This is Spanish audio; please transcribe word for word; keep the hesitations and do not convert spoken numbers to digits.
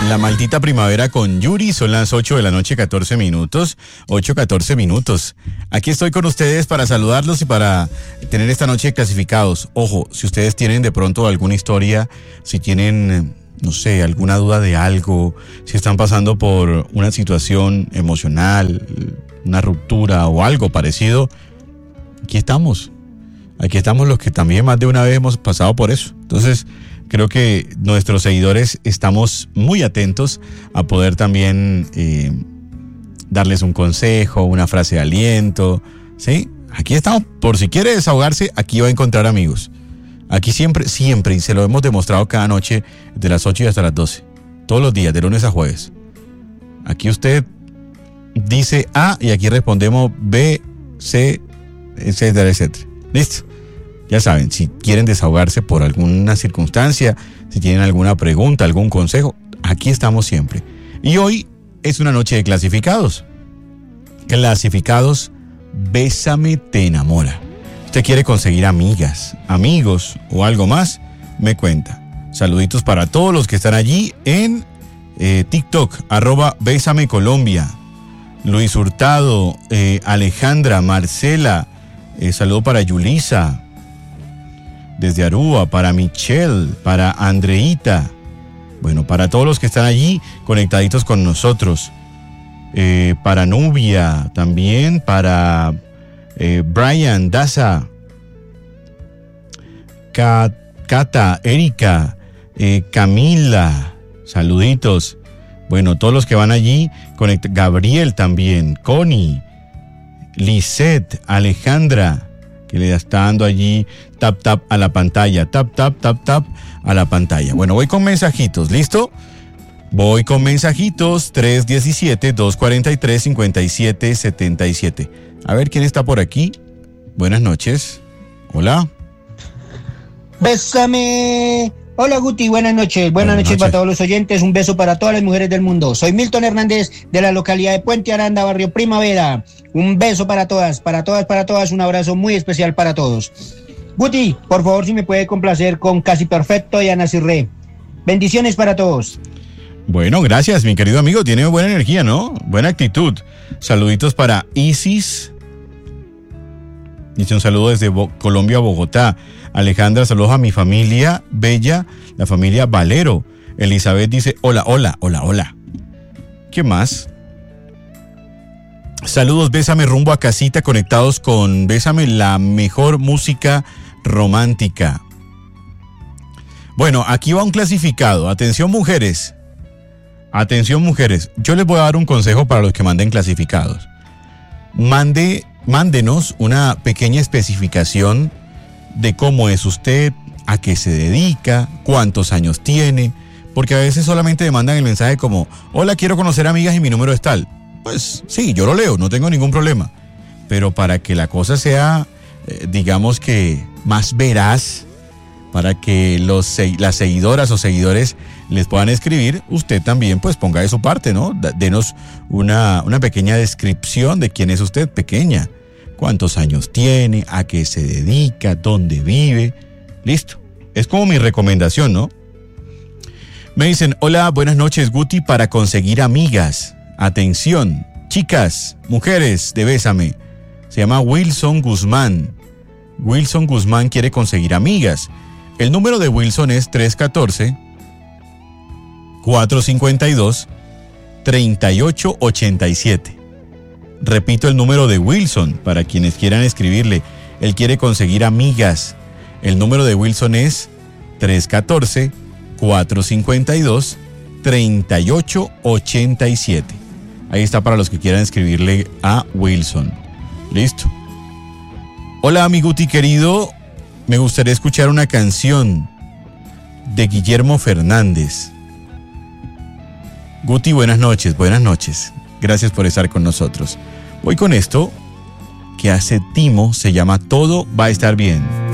La maldita primavera con Yuri, son las ocho de la noche, catorce minutos, ocho, catorce minutos. Aquí estoy con ustedes para saludarlos y para tener esta noche clasificados. Ojo, si ustedes tienen de pronto alguna historia, si tienen, no sé, alguna duda de algo, si están pasando por una situación emocional, una ruptura o algo parecido, aquí estamos. Aquí estamos los que también más de una vez hemos pasado por eso. Entonces, creo que nuestros seguidores estamos muy atentos a poder también eh, darles un consejo, una frase de aliento, ¿sí? Aquí estamos, por si quiere desahogarse, aquí va a encontrar amigos. Aquí siempre, siempre, y se lo hemos demostrado cada noche, de las ocho y hasta las doce. Todos los días, de lunes a jueves. Aquí usted dice A y aquí respondemos B, C, etcétera, etcétera. ¿Listo? Ya saben, si quieren desahogarse por alguna circunstancia, si tienen alguna pregunta, algún consejo, aquí estamos siempre. Y hoy es una noche de clasificados. Clasificados, Bésame te enamora. ¿Usted quiere conseguir amigas, amigos o algo más? Me cuenta. Saluditos para todos los que están allí en eh, TikTok, arroba Bésame Colombia. Luis Hurtado, eh, Alejandra, Marcela, eh, saludo para Yulisa. Desde Aruba, para Michelle, para Andreita, bueno, para todos los que están allí conectaditos con nosotros, eh, para Nubia también, para eh, Brian, Daza, Cata, Erika, eh, Camila, saluditos, bueno, todos los que van allí, conect- Gabriel también, Connie, Lisette, Alejandra, que le está dando allí tap tap a la pantalla, tap tap tap tap a la pantalla. Bueno, voy con mensajitos, ¿listo? Voy con mensajitos, tres uno siete, dos cuatro tres, cinco siete siete siete. A ver quién está por aquí. Buenas noches. Hola. Bésame. Hola Guti, buenas noches. Buenas, buenas noches, noches para todos los oyentes. Un beso para todas las mujeres del mundo. Soy Milton Hernández de la localidad de Puente Aranda, barrio Primavera. Un beso para todas, para todas, para todas. Un abrazo muy especial para todos. Guti, por favor, si me puede complacer con Casi Perfecto y Ana Cirré. Bendiciones para todos. Bueno, gracias, mi querido amigo. Tiene buena energía, ¿no? Buena actitud. Saluditos para Isis. Dice un saludo desde Bo- Colombia, Bogotá. Alejandra, saludos a mi familia bella, la familia Valero. Elizabeth dice, hola, hola, hola, hola. ¿Qué más? Saludos, Bésame rumbo a casita, conectados con Bésame, la mejor música romántica. Bueno, aquí va un clasificado. Atención, mujeres. Atención, mujeres. Yo les voy a dar un consejo para los que manden clasificados. Mande, mándenos una pequeña especificación de cómo es usted, a qué se dedica, cuántos años tiene, porque a veces solamente me mandan el mensaje como, hola, quiero conocer amigas y mi número es tal. Pues sí, yo lo leo, no tengo ningún problema, pero para que la cosa sea, eh, digamos que más veraz, para que los, las seguidoras o seguidores les puedan escribir, usted también pues ponga de su parte, ¿no? Denos una, una pequeña descripción de quién es usted, pequeña. ¿Cuántos años tiene? ¿A qué se dedica? ¿Dónde vive? Listo. Es como mi recomendación, ¿no? Me dicen, hola, buenas noches, Guti, para conseguir amigas. Atención, chicas, mujeres de Bésame. Se llama Wilson Guzmán. Wilson Guzmán quiere conseguir amigas. El número de Wilson es tres uno cuatro, cuatro cinco dos, tres ocho ocho siete. Repito el número de Wilson para quienes quieran escribirle. Él quiere conseguir amigas. El número de Wilson es tres uno cuatro, cuatro cinco dos, tres ocho ocho siete. Ahí está para los que quieran escribirle a Wilson. Listo. Hola, mi Guti querido. Me gustaría escuchar una canción de Guillermo Fernández. Guti, buenas noches, buenas noches. Gracias por estar con nosotros. Voy con esto que hace Timo, se llama Todo va a estar bien.